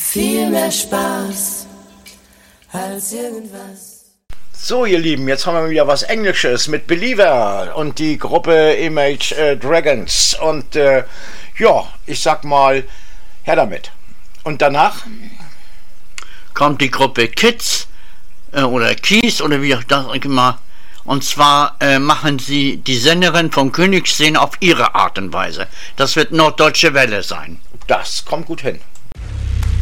Viel mehr Spaß als irgendwas. So, ihr Lieben, jetzt haben wir wieder was Englisches mit Believer und die Gruppe Image Dragons. Und ja, ich sag mal, her damit. Und danach kommt die Gruppe Kids oder Keys oder wie auch das immer. Und zwar machen sie die Sängerin von Königsszene auf ihre Art und Weise. Das wird Norddeutsche Welle sein. Das kommt gut hin.